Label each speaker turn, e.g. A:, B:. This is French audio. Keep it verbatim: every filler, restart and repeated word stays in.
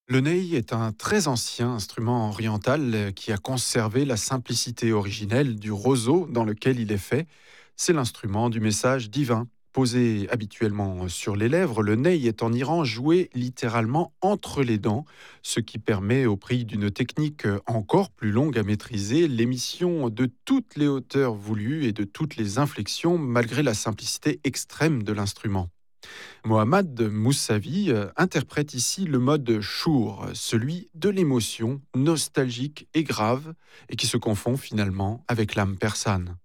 A: Le ney est un très ancien instrument oriental euh, qui a conservé la simplicité originelle du roseau dans lequel il est fait. C'est l'instrument du message divin. Posé habituellement sur les lèvres, le ney est en Iran joué littéralement entre les dents, ce qui permet, au prix d'une technique encore plus longue à maîtriser, l'émission de toutes les hauteurs voulues et de toutes les inflexions, malgré la simplicité extrême de l'instrument. Mohammad Moussavi euh, interprète ici le mode chour, celui de l'émotion nostalgique et grave, et qui se confond finalement avec l'âme persane.